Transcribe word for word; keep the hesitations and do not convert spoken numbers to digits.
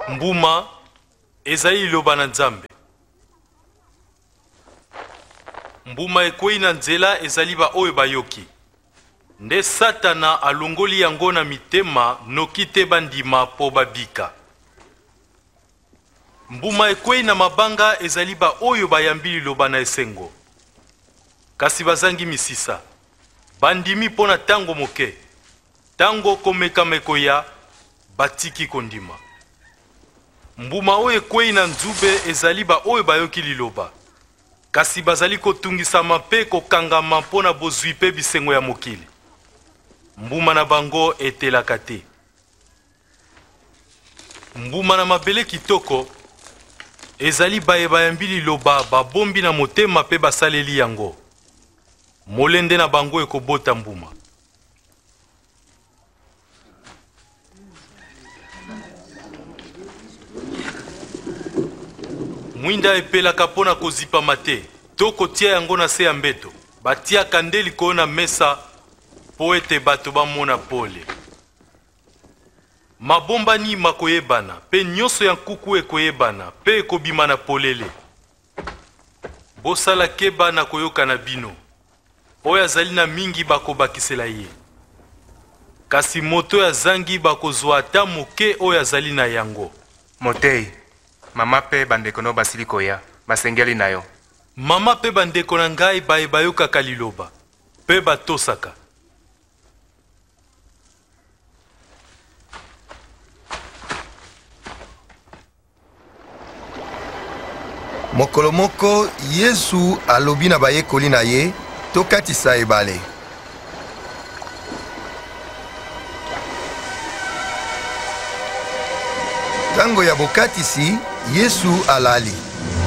Mbuma ezali liloba na Nzambe. Mbuma ekwei na nzela ezali ba oyo bayoki. Nde Satana alongoli yango na mitema noki te bandima po babika. Mbuma ekwei na mabanga ezali ba oyo bayambi liloba na esengo. Kasi bazangi misisa. Bandimi pona tango moke. Tango komeka mekoya batiki kondima. Mbuma oyo ekwei na nzube ezali ba oyo bayoki liloba. Kasi bazali kotungisama pe kokangama mpona bozwi pe bisengo ya mokili. Mbuma na bango etelaka te. Mbuma na mabele kitoko ezali baye bayambi liloba babombi na motema pe basaleli yango. Molende na bango ekobota mbuma. Mwinda epelaka pona kozipa mate, to kotia yango na se ya mbeto. Batia kandeli ko na mesa po ete bato bamona pole. Mabomba ni makoyebana, pe nyonso ya nkuku ekoyebana, pe ekobima na polele. Bosala keba na koyoka na bino. Oyo azali na mingi bakobakisela ye. Kasi moto ya zangi bakozwa ata moke oyo azali na yango. Motei, mama pe bandeko no basili koya, basengeli na yo. Mama pe bandeko na ngai baye bayokaka liloba, pe batosaka. Mokolo moko Yesu alobi na bayekoli na ye tokatisa ebale. Tango ya bokatisi Yesu alali.